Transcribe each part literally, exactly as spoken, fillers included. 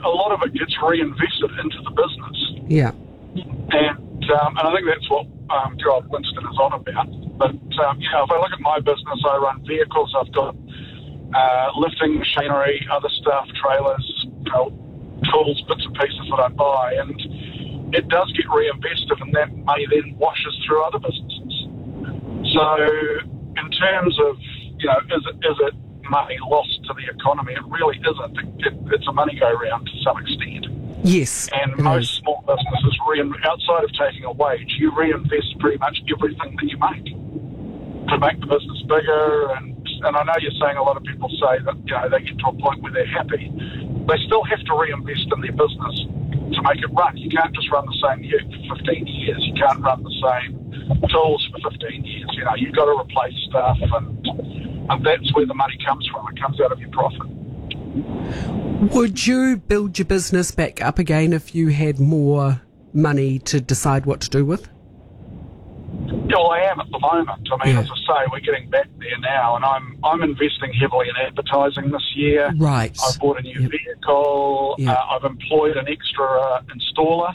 a lot of it gets reinvested into the business. Yeah. And um, and I think that's what um, Gerald Winston is on about. But, um, you know, if I look at my business, I run vehicles. I've got uh, lifting machinery, other stuff, trailers, you know, tools, bits and pieces that I buy. And it does get reinvested, and that money then washes through other businesses. So in terms of, you know, is it, is it money lost to the economy? It really isn't. It, it, it's a money go round to some extent. Yes. And most is. small businesses, re- outside of taking a wage, you reinvest pretty much everything that you make to make the business bigger. And and I know you're saying a lot of people say that, you know, they get to a point where they're happy. They still have to reinvest in their business to make it run. You can't just run the same ute for fifteen years. You can't run the same tools for fifteen years. You know, you've got to replace stuff, and, and that's where the money comes from. It comes out of your profit. Would you build your business back up again if you had more money to decide what to do with? Yeah, well, I am at the moment. I mean, yeah. as I say, we're getting back there now, and I'm I'm investing heavily in advertising this year. Right. I've bought a new yep. vehicle. Yep. Uh, I've employed an extra uh, installer.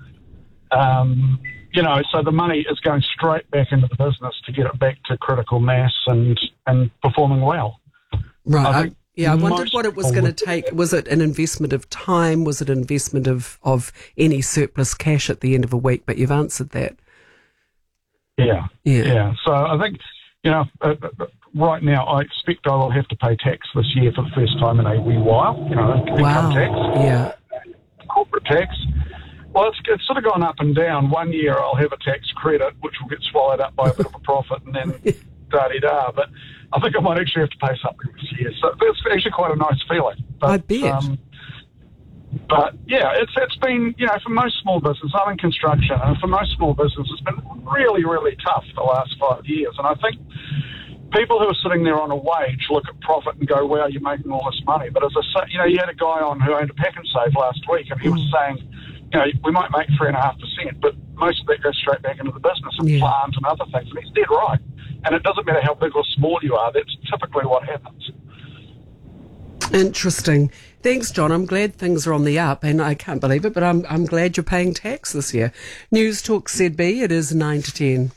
Um, you know, so the money is going straight back into the business to get it back to critical mass and, and performing well. Right. I I, yeah, I wondered most what it was going to take. Was it an investment of time? Was it an investment of, of any surplus cash at the end of a week? But you've answered that. Yeah, yeah. Yeah. So I think, you know, uh, right now I expect I will have to pay tax this year for the first time in a wee while, you know, income wow. tax. Yeah. Corporate tax. Well, it's, it's sort of gone up and down. One year I'll have a tax credit, which will get swallowed up by a bit of a profit, and then da-de-da. But I think I might actually have to pay something this year. So that's actually quite a nice feeling. But, I bet. Um, but, yeah, it's it's been, you know, for most small business, I'm in construction, and for most small business, it's been really, really tough the last five years. And I think people who are sitting there on a wage look at profit and go, wow, you're making all this money. But as I say, you know, you had a guy on who owned a Pack and Save last week, and he was saying, you know, we might make three and a half percent, but most of that goes straight back into the business and yeah. plant and other things. And he's dead right. And it doesn't matter how big or small you are. That's typically what happens. Interesting. Thanks, John. I'm glad things are on the up, and I can't believe it, but I'm I'm glad you're paying tax this year. News Talk Z B, it is nine to ten.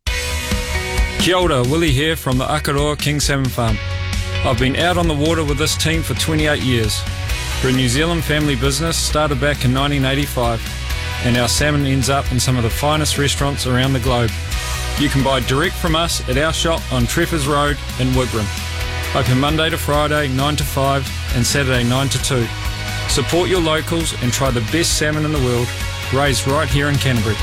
Kia ora, Willie here from the Akaroa King Salmon Farm. I've been out on the water with this team for twenty-eight years. We're a New Zealand family business started back in nineteen eighty-five, and our salmon ends up in some of the finest restaurants around the globe. You can buy direct from us at our shop on Treffers Road in Wigram. Open Monday to Friday, nine to five, and Saturday, nine to two. Support your locals and try the best salmon in the world, raised right here in Canterbury.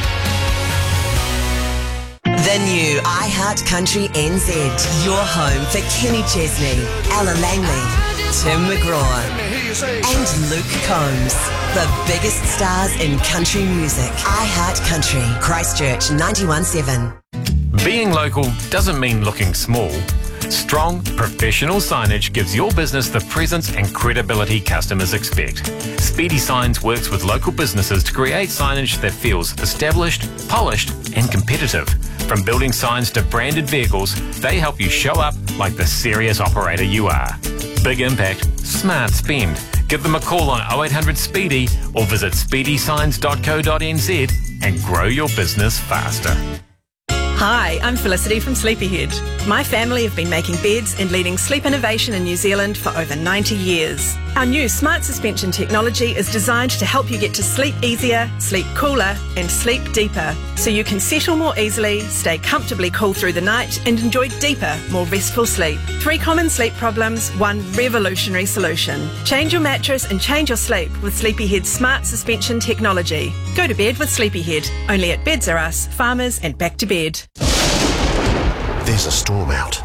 The new iHeart Country N Z, your home for Kenny Chesney, Ella Langley, Tim McGraw, and Luke Combs. The biggest stars in country music. iHeart Country, Christchurch ninety-one point seven. Being local doesn't mean looking small. Strong, professional signage gives your business the presence and credibility customers expect. Speedy Signs works with local businesses to create signage that feels established, polished, and competitive. From building signs to branded vehicles, they help you show up like the serious operator you are. Big impact, smart spend. Give them a call on oh eight hundred Speedy or visit speedy signs dot co dot n z and grow your business faster. Hi, I'm Felicity from Sleepyhead. My family have been making beds and leading sleep innovation in New Zealand for over ninety years. Our new smart suspension technology is designed to help you get to sleep easier, sleep cooler, and sleep deeper, so you can settle more easily, stay comfortably cool through the night, and enjoy deeper, more restful sleep. Three common sleep problems, one revolutionary solution. Change your mattress and change your sleep with Sleepyhead's smart suspension technology. Go to bed with Sleepyhead, only at Beds R Us, Farmers, and Back to Bed. There's a storm out.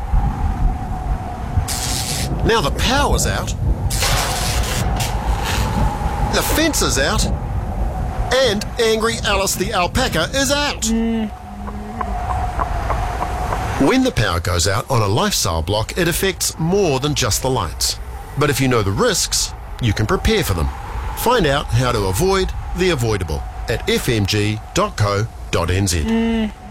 Now the power's out. The fence is out. And Angry Alice the alpaca is out. Mm. When the power goes out on a lifestyle block, it affects more than just the lights. But if you know the risks, you can prepare for them. Find out how to avoid the avoidable at f m g dot co dot n z. Mm.